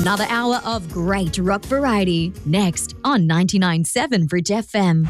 Another hour of great rock variety next on 99.7 Bridge FM.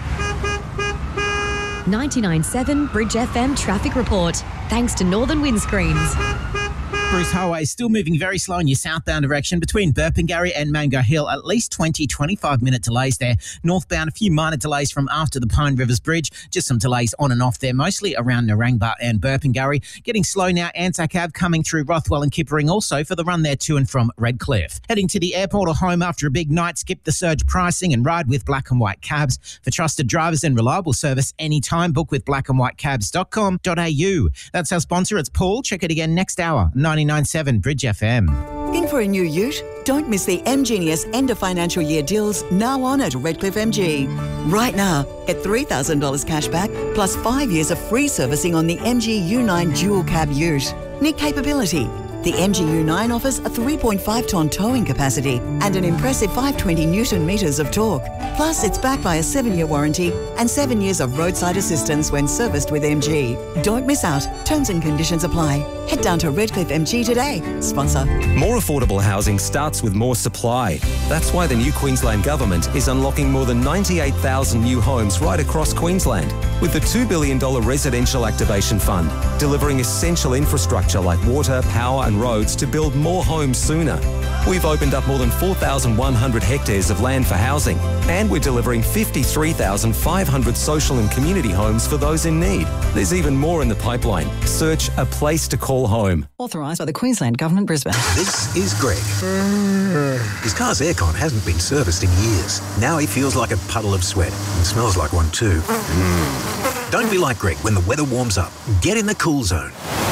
99.7 Bridge FM traffic report. Thanks to Northern Windscreens. Bruce Highway is still moving very slow in your southbound direction between Burpengary and Mango Hill. At least 25 minute delays there. Northbound, a few minor delays from after the Pine Rivers Bridge. Just some delays on and off there, mostly around Narangba and Burpengary. Getting slow now, Anzac Ave coming through Rothwell and Kippering also for the run there to and from Redcliffe. Heading to the airport or home after a big night, skip the surge pricing and ride with Black and White Cabs. For trusted drivers and reliable service anytime, book with blackandwhitecabs.com.au. That's our sponsor, it's Paul. Check it again next hour, 99.7 Bridge FM. In for a new ute? Don't miss the MGenius end of financial year deals now on at Redcliffe MG. Right now, get $3,000 cash back plus 5 years of free servicing on the MG U9 dual cab ute. Need capability? The MG U9 offers a 3.5-tonne towing capacity and an impressive 520 Newton metres of torque. Plus, it's backed by a 7-year warranty and 7 years of roadside assistance when serviced with MG. Don't miss out. Terms and conditions apply. Head down to Redcliffe MG today. Sponsor. More affordable housing starts with more supply. That's why the new Queensland Government is unlocking more than 98,000 new homes right across Queensland with the $2 billion Residential Activation Fund, delivering essential infrastructure like water, power and roads to build more homes sooner. We've opened up more than 4,100 hectares of land for housing, and we're delivering 53,500 social and community homes for those in need. There's even more in the pipeline. Search A Place to Call Home. Authorised by the Queensland Government, Brisbane. This is Greg. His car's aircon hasn't been serviced in years. Now he feels like a puddle of sweat and smells like one too. Don't be like Greg when the weather warms up. Get in the cool zone.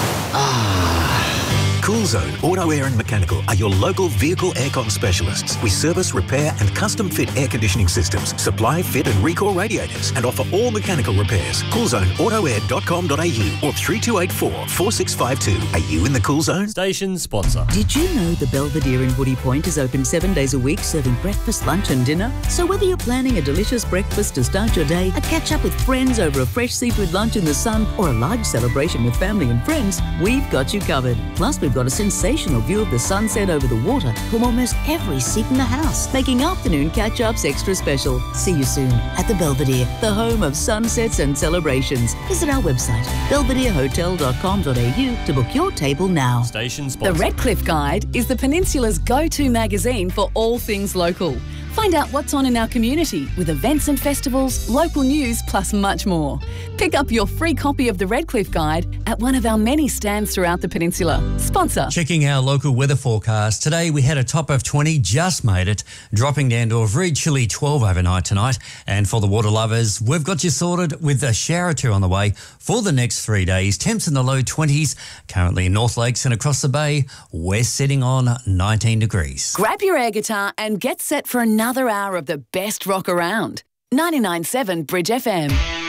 Cool Zone Auto Air and Mechanical are your local vehicle aircon specialists. We service, repair and custom fit air conditioning systems, supply, fit and recall radiators and offer all mechanical repairs. CoolZoneAutoAir.com.au or 3284 4652. Are you in the Cool Zone? Station sponsor. Did you know the Belvedere in Woody Point is open 7 days a week, serving breakfast, lunch and dinner? So whether you're planning a delicious breakfast to start your day, a catch up with friends over a fresh seafood lunch in the sun, or a large celebration with family and friends, we've got you covered. Plus, we've got a sensational view of the sunset over the water from almost every seat in the house, making afternoon catch-ups extra special. See you soon at the Belvedere, the home of sunsets and celebrations. Visit our website, belvederehotel.com.au to book your table now. Station sponsor. The Redcliffe Guide is the Peninsula's go-to magazine for all things local. Find out what's on in our community with events and festivals, local news, plus much more. Pick up your free copy of the Redcliffe Guide at one of our many stands throughout the peninsula. Sponsor. Checking our local weather forecast. Today we had a top of 20, just made it, dropping down to a very chilly 12 overnight tonight. And for the water lovers, we've got you sorted with a shower or two on the way for the next 3 days. Temps in the low 20s, currently in North Lakes and across the bay, we're sitting on 19 degrees. Grab your air guitar and get set for another hour of the best rock around. 99.7 Bridge FM.